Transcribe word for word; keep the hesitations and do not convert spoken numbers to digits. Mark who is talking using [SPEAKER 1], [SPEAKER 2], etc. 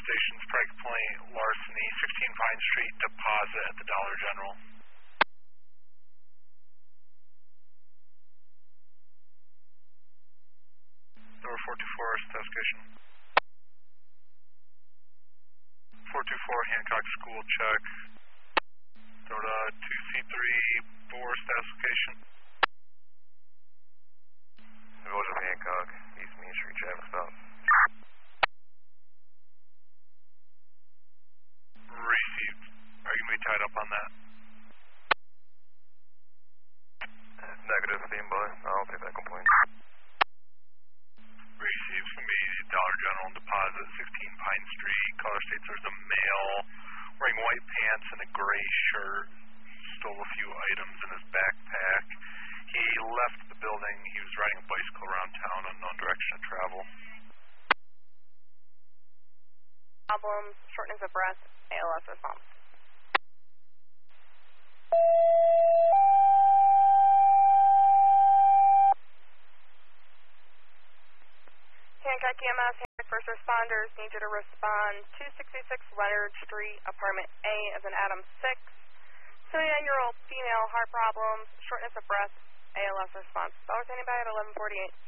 [SPEAKER 1] stations, Pike Point, larceny, sixteen Pine Street, deposit at the Dollar General. Number four two four, staff station. four two four, Hancock School, check. Go to two C three four, staff station.
[SPEAKER 2] Village of Hancock, East Main Street, traffic stop.
[SPEAKER 1] Received. Are you going to be tied up on that?
[SPEAKER 2] Negative, stand by. I'll take that complaint.
[SPEAKER 1] Received. Going to be Dollar General deposit, sixteen Pine Street. Caller states there's a male wearing white pants and a gray shirt. Stole a few items in his backpack. He left the building. He was riding a bicycle around town, unknown direction of travel.
[SPEAKER 3] Problems, shortness of breath, A L S response. Hancock E M S, Hancock First Responders need you to respond two sixty-six Leonard Street, apartment A as in Adam six. seventy-nine-year-old female, heart problems, shortness of breath, A L S response. Dollar standing by at eleven forty-eight.